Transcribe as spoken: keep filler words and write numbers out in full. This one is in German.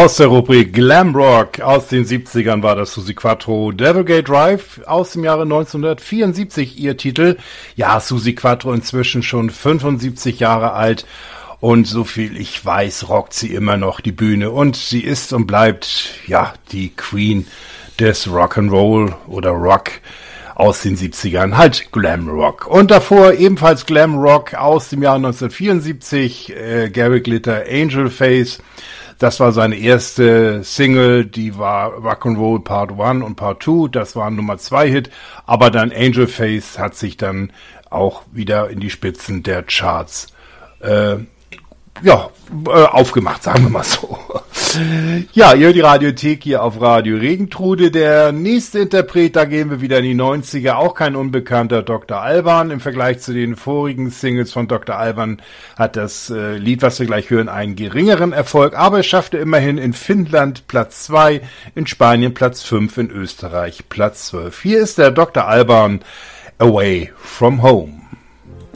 Aus der Rubrik Glam Rock aus den siebzigern war das Suzi Quatro Devil Gate Drive aus dem Jahre neunzehnhundertvierundsiebzig ihr Titel. Ja, Suzi Quatro inzwischen schon fünfundsiebzig Jahre alt und so viel ich weiß, rockt sie immer noch die Bühne und sie ist und bleibt, ja, die Queen des Rock'n'Roll oder Rock aus den siebzigern, halt Glam Rock. Und davor ebenfalls Glam Rock aus dem Jahr neunzehnhundertvierundsiebzig, äh, Gary Glitter, Angel Face. Das war seine erste Single, die war Rock'n'Roll Part eins und Part zwei, das war ein Nummer zwei Hit, aber dann Angel Face hat sich dann auch wieder in die Spitzen der Charts äh, ja, äh, aufgemacht, sagen wir mal so. Ja, ihr hört die Radiothek hier auf Radio Regentrude. Der nächste Interpret, da gehen wir wieder in die neunziger, auch kein unbekannter Doktor Alban. Im Vergleich zu den vorigen Singles von Doktor Alban hat das äh, Lied, was wir gleich hören, einen geringeren Erfolg, aber es schaffte immerhin in Finnland Platz zwei, in Spanien Platz fünf, in Österreich Platz zwölf. Hier ist der Doktor Alban, Away from Home.